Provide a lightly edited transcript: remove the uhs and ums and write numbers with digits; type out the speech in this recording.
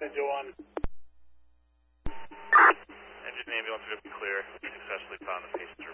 send you one. Engine and ambulance are going to be clear. Successfully found the patient.